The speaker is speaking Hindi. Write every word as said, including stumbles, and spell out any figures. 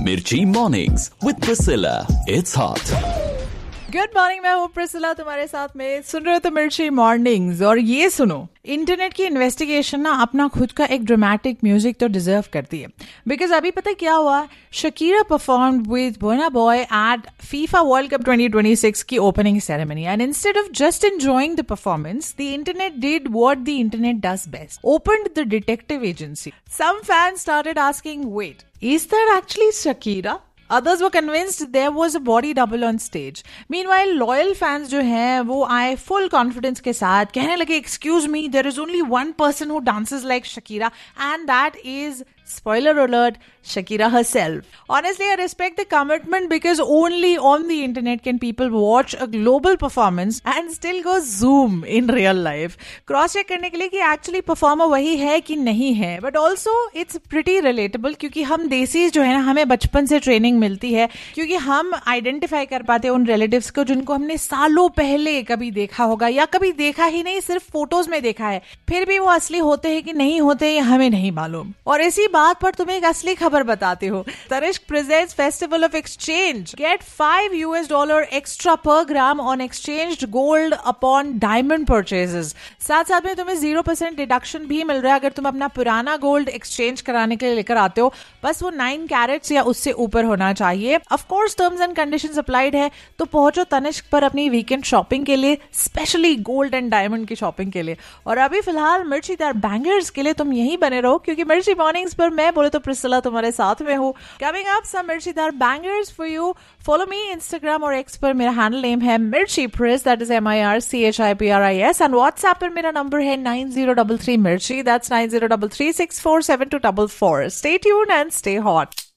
मिर्ची mornings with Priscilla, it's hot. Good morning, मैं हूँ प्रिसिला तुम्हारे साथ में। सुन रहे हो तो मिर्ची मॉर्निंग्स। और ये सुनो, इंटरनेट की इन्वेस्टिगेशन ना अपना खुद का एक ड्रामेटिक म्यूजिक तो डिजर्व करती है। बिकॉज अभी पता क्या हुआ, Shakira performed with Barna boy eight FIFA world cup twenty twenty six की opening ceremony, and instead of just enjoying the performance, the internet did what the internet does best, opened the detective agency. Some fans started asking, wait, is that actually Shakira? Others were convinced there was a body double on stage. Meanwhile, loyal fans जो हैं वो आए full confidence के साथ, कहने लगे, excuse me, there is only one person who dances like Shakira, and that is, spoiler alert, Shakira herself. Honestly, I respect the commitment because only on the internet can people watch a global performance and still go zoom in real life. Cross check करने के लिए कि actually performer वही है कि नहीं है. But also it's pretty relatable क्योंकि हम देसी जो है ना, हमें बचपन से ट्रेनिंग मिलती है क्योंकि हम आइडेंटिफाई कर पाते हैं उन रिलेटिव्स को जिनको हमने सालों पहले कभी देखा होगा या कभी देखा ही नहीं, सिर्फ फोटोज में देखा है. फिर भी वो असली होते हैं कि नहीं होते ये हमें नहीं मालूम. और इसी बात पर तुम्हें एक असली खबर बताती हूँ. Tanishq presents festival of exchange. Get five US dollar extra पर ग्राम on exchanged gold upon diamond purchases. साथ साथ में तुम्हें जीरो परसेंट डिडक्शन भी मिल रहा है अगर तुम अपना पुराना गोल्ड एक्सचेंज कराने के लिए लेकर आते हो. बस वो नाइन कैरेट्स या उससे ऊपर होना चाहिए. Of course terms and conditions applied है. तो पहुंचो तनिष्क पर अपनी वीकेंड शॉपिंग के लिए, स्पेशली गोल्ड एंड डायमंड की शॉपिंग के लिए. और अभी फिलहाल मिर्चीदार बैंगर्स के लिए तुम यहीं बने रहो क्योंकि मिर्ची मॉर्निंग्स पर मैं बोले तो प्रिसिला तुम्हारे साथ में हूँ. Coming up some मिर्चीदार bangers for you. Follow me Instagram और एक्स पर, मेरा हैंडल नेम है मिर्ची प्रिस, that is M I R C H I P R I S. And WhatsApp पर मेरा नंबर है नाइन जीरो थ्री थ्री मिर्ची, that's nine zero three three six four seven to double four. Stay tuned and stay hot.